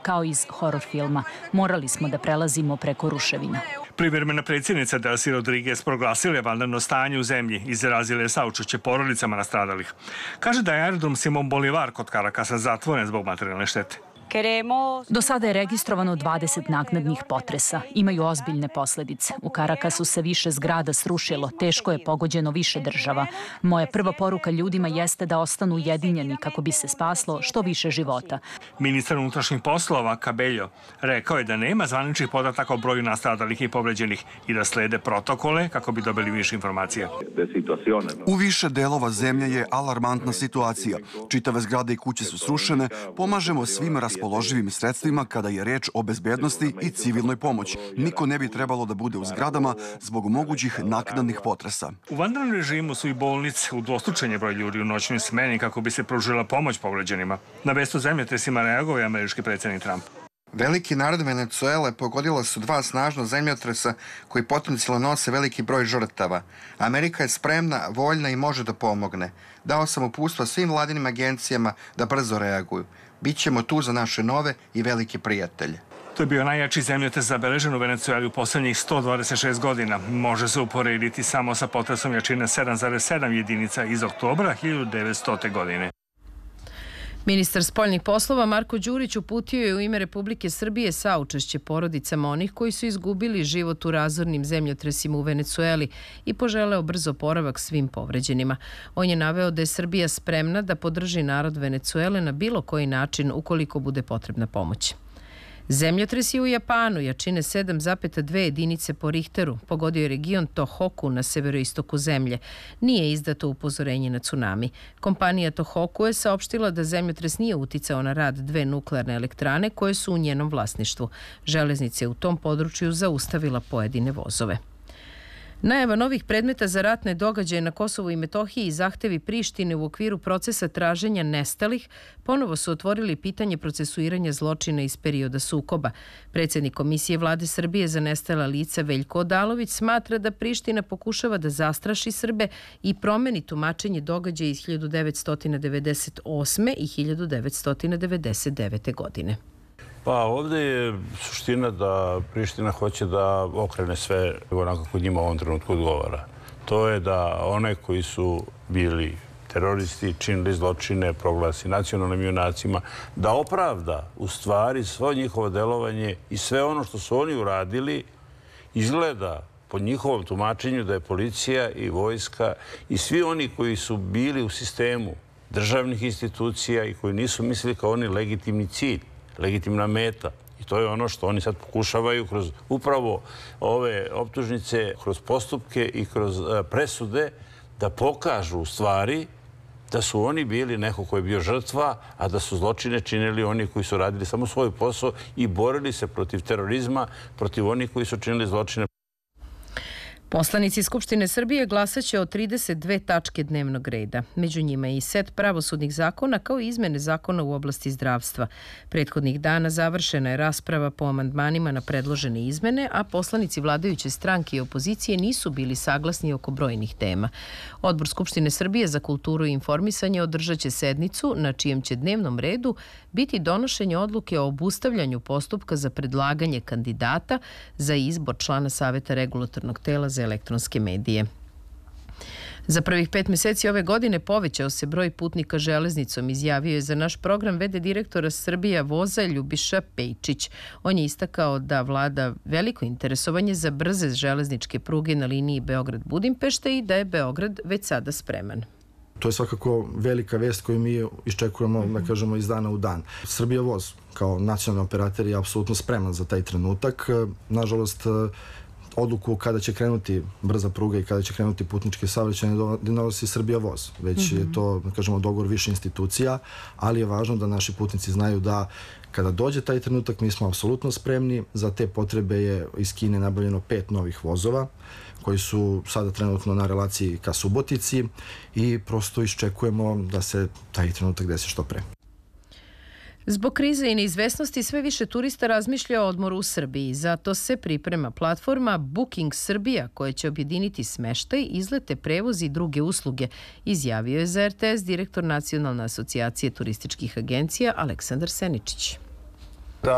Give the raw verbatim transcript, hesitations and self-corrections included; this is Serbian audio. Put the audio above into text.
kao iz horor filma. Morali smo da prelazimo preko ruševina. Privremena predsjednica Delcy Rodriguez proglasila je vanredno stanje u zemlji, izrazila je saučešće porodicama nastradalih. Kaže da je aerodrom Simon Bolivar kod Karakasa zatvoren zbog materijalne štete. Do sada je registrovano dvadeset naknadnih potresa. Imaju ozbiljne posledice. U Karakasu se više zgrada srušilo, teško je pogođeno više država. Moja prva poruka ljudima jeste da ostanu ujedinjeni kako bi se spaslo što više života. Ministar unutrašnjih poslova Cabello rekao je da nema zvaničnih podataka o broju nastradalih i povređenih i da slede protokole kako bi dobili više informacija. U više delova zemlje je alarmantna situacija. Čitave zgrade i kuće su srušene, pomažemo svim raspoloživim sredstvima kada je reč o bezbednosti i civilnoj pomoći. Niko ne bi trebalo da bude u zgradama zbog mogućih naknadnih potresa. U vanrednom režimu su i bolnice, udvostručen je broj ljudi u noćnoj smeni kako bi se pružila pomoć povređenima. Na vest o zemljotresima reagovao je američki predsjednik Trump. Veliki narod Venecuele pogodila su dva snažna zemljotresa koji potencijalno nose veliki broj žrtava. Amerika je spremna, voljna i može da pomogne. Dao sam uputstva svim vladinim agencijama da brzo reaguju. Bićemo tu za naše nove i velike prijatelje. To je bio najjači zemljotres zabeležen u Venecueli u poslednjih sto dvadeset šest godina. Može se uporediti samo sa potresom jačine sedam zarez sedam jedinica iz oktobra hiljadu devetstote. godine. Ministar spoljnih poslova Marko Đurić uputio je u ime Republike Srbije saučešće porodicama onih koji su izgubili život u razornim zemljotresima u Venecueli i poželeo brz oporavak svim povređenima. On je naveo da je Srbija spremna da podrži narod Venecuele na bilo koji način ukoliko bude potrebna pomoć. Zemljotres je u Japanu, jačine sedam zarez dve jedinice po Richteru, pogodio je region Tohoku na severoistoku zemlje. Nije izdato upozorenje na tsunami. Kompanija Tohoku je saopštila da zemljotres nije uticao na rad dve nuklearne elektrane koje su u njenom vlasništvu. Železnica je u tom području zaustavila pojedine vozove. Najava novih predmeta za ratne događaje na Kosovu i Metohiji i zahtevi Prištine u okviru procesa traženja nestalih ponovo su otvorili pitanje procesuiranja zločina iz perioda sukoba. Predsjednik Komisije Vlade Srbije za nestala lica Veljko Odalović smatra da Priština pokušava da zastraši Srbe i promeni tumačenje događaja iz hiljadu devetsto devedeset osme. i hiljadu devetsto devedeset devete. godine. Pa ovdje je suština da Priština hoće da okrene sve onako kako njima u ovom trenutku odgovara. To je da one koji su bili teroristi, činili zločine, proglasi nacionalnim junacima, da opravda u stvari svo njihovo delovanje i sve ono što su oni uradili izgleda po njihovom tumačenju da je policija i vojska i svi oni koji su bili u sistemu državnih institucija i koji nisu mislili kao oni legitimni cilj, legitimna meta. I to je ono što oni sad pokušavaju kroz upravo ove optužnice, kroz postupke i kroz presude da pokažu u stvari da su oni bili neko ko je bio žrtva, a da su zločine činili oni koji su radili samo svoj posao i borili se protiv terorizma, protiv onih koji su činili zločine. Poslanici Skupštine Srbije glasaće o trideset dve tačke dnevnog reda. Među njima je i set pravosudnih zakona kao i izmene zakona u oblasti zdravstva. Prethodnih dana završena je rasprava po amandmanima na predložene izmene, a poslanici vladajuće stranke i opozicije nisu bili saglasni oko brojnih tema. Odbor Skupštine Srbije za kulturu i informisanje održat će sednicu na čijem će dnevnom redu biti donošenje odluke o obustavljanju postupka za predlaganje kandidata za izbor člana Saveta regulatornog tela za elektronske medije. Za prvih pet meseci ove godine povećao se broj putnika železnicom, izjavio je za naš program ve de direktora Srbija voza Ljubiša Pejčić. On je istakao da vlada veliko interesovanje za brze železničke pruge na liniji Beograd-Budimpešta i da je Beograd već sada spreman. To je svakako velika vest koju mi iščekujemo, da kažemo, iz dana u dan. Srbija voz kao nacionalni operator je apsolutno spreman za taj trenutak. Nažalost, odluku kada će krenuti brza pruga i kada će krenuti putnički saobraćaj ne donosi Srbija voz, već je to, da kažemo, dogovor više institucija, ali je važno da naši putnici znaju da kada dođe taj trenutak mi smo apsolutno spremni. Za te potrebe je iz Kine nabavljeno pet novih vozova koji su sada trenutno na relaciji ka Subotici i prosto iščekujemo da se taj trenutak desi što pre. Zbog krize i neizvesnosti sve više turista razmišlja o odmoru u Srbiji. Zato se priprema platforma Booking Srbija koja će objediniti smeštaj, izlete, prevoz i druge usluge, izjavio je za er te es direktor Nacionalne asocijacije turističkih agencija Aleksandar Seničić.